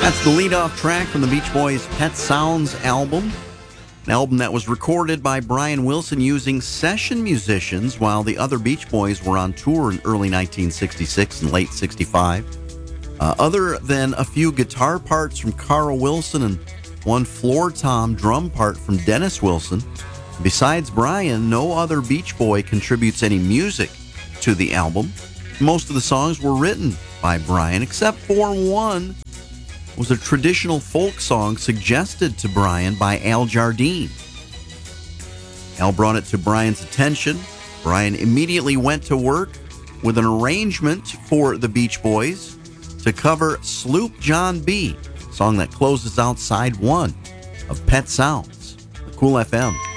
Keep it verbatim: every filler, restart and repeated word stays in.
That's the lead-off track from the Beach Boys' Pet Sounds album, an album that was recorded by Brian Wilson using session musicians while the other Beach Boys were on tour in early nineteen sixty-six and late sixty-five. Uh, other than a few guitar parts from Carl Wilson and one floor tom drum part from Dennis Wilson, besides Brian, no other Beach Boy contributes any music to the album. Most of the songs were written by Brian, except for one was a traditional folk song suggested to Brian by Al Jardine. Al brought it to Brian's attention. Brian immediately went to work with an arrangement for the Beach Boys to cover Sloop John B., song that closes out side one of Pet Sounds, the Cool F M.